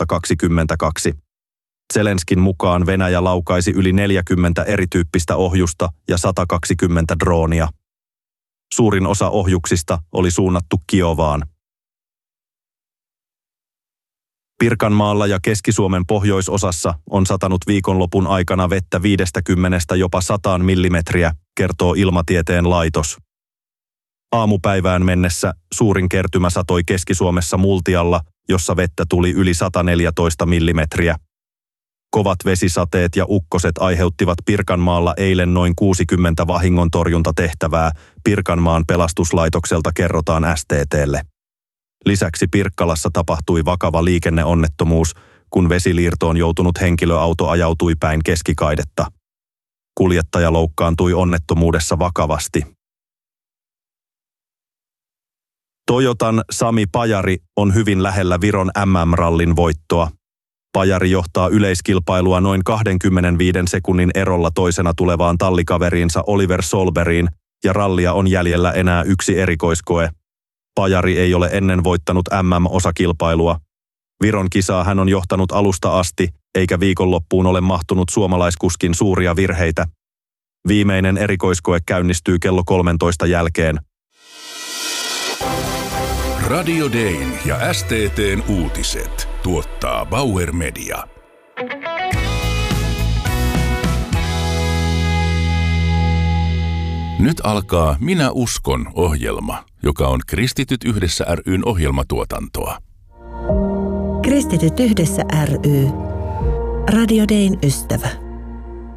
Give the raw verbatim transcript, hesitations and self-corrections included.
kaksituhattakaksikymmentäkaksi. Zelenskin mukaan Venäjä laukaisi yli neljäkymmentä erityyppistä ohjusta ja sata kaksikymmentä droonia. Suurin osa ohjuksista oli suunnattu Kiovaan. Pirkanmaalla ja Keski-Suomen pohjoisosassa on satanut viikonlopun aikana vettä viidestäkymmenestä jopa sataan millimetriä, kertoo Ilmatieteen laitos. Aamupäivään mennessä suurin kertymä satoi Keski-Suomessa Multialla, jossa vettä tuli yli sata neljätoista millimetriä. Kovat vesisateet ja ukkoset aiheuttivat Pirkanmaalla eilen noin kuusikymmentä vahingontorjuntatehtävää, Pirkanmaan pelastuslaitokselta kerrotaan S T T:lle. Lisäksi Pirkkalassa tapahtui vakava liikenneonnettomuus, kun vesiliirtoon joutunut henkilöauto ajautui päin keskikaidetta. Kuljettaja loukkaantui onnettomuudessa vakavasti. Toyotan Sami Pajari on hyvin lähellä Viron M M-rallin voittoa. Pajari johtaa yleiskilpailua noin kaksikymmentäviisi sekunnin erolla toisena tulevaan tallikaveriinsa Oliver Solbergiin, ja rallia on jäljellä enää yksi erikoiskoe. Pajari ei ole ennen voittanut M M-osakilpailua. Viron kisaa hän on johtanut alusta asti, eikä viikonloppuun ole mahtunut suomalaiskuskin suuria virheitä. Viimeinen erikoiskoe käynnistyy kello kolmentoista jälkeen. Radio Dayn ja S T T:n uutiset tuottaa Bauer Media. Nyt alkaa Minä uskon -ohjelma, joka on Kristityt yhdessä ry:n ohjelmatuotantoa. Kristityt yhdessä ry. Radio Dayn ystävä.